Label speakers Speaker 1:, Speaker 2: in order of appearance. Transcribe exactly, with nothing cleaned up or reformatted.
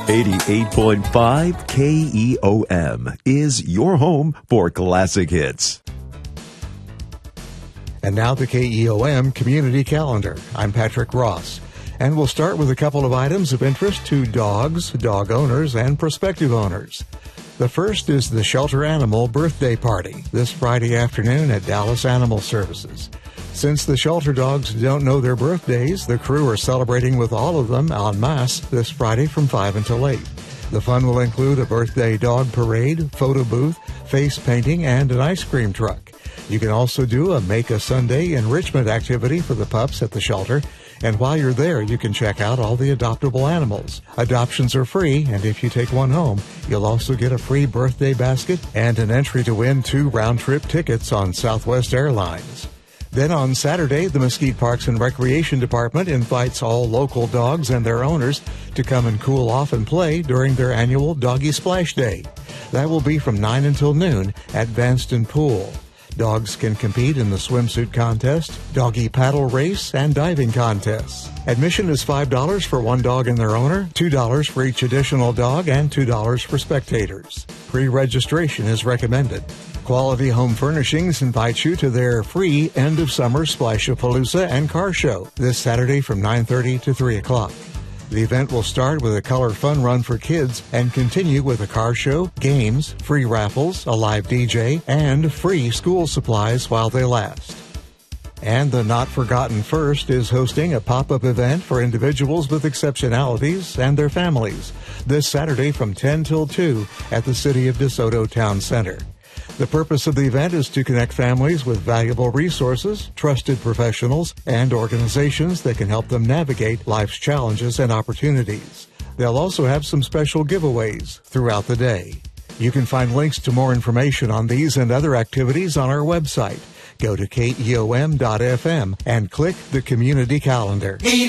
Speaker 1: eighty-eight point five K E O M is your home for classic hits.
Speaker 2: And now the K E O M Community Calendar. I'm Patrick Ross. And we'll start with a couple of items of interest to dogs, dog owners, and prospective owners. The first is the Shelter Animal Birthday Party this Friday afternoon at Dallas Animal Services. Since the shelter dogs don't know their birthdays, the crew are celebrating with all of them en masse this Friday from five until eight. The fun will include a birthday dog parade, photo booth, face painting, and an ice cream truck. You can also do a Make a Sunday enrichment activity for the pups at the shelter. And while you're there, you can check out all the adoptable animals. Adoptions are free, and if you take one home, you'll also get a free birthday basket and an entry to win two round-trip tickets on Southwest Airlines. Then on Saturday, the Mesquite Parks and Recreation Department invites all local dogs and their owners to come and cool off and play during their annual Doggy Splash Day. That will be from nine until noon at Vanston Pool. Dogs can compete in the swimsuit contest, doggy paddle race, and diving contests. Admission is five dollars for one dog and their owner, two dollars for each additional dog, and two dollars for spectators. Pre-registration is recommended. Quality Home Furnishings invites you to their free end-of-summer Splash-A-Palooza and car show this Saturday from nine thirty to three o'clock. The event will start with a color fun run for kids and continue with a car show, games, free raffles, a live D J, and free school supplies while they last. And the Not Forgotten First is hosting a pop-up event for individuals with exceptionalities and their families this Saturday from ten till two at the City of DeSoto Town Center. The purpose of the event is to connect families with valuable resources, trusted professionals, and organizations that can help them navigate life's challenges and opportunities. They'll also have some special giveaways throughout the day. You can find links to more information on these and other activities on our website. Go to K E O M dot F M and click the Community Calendar.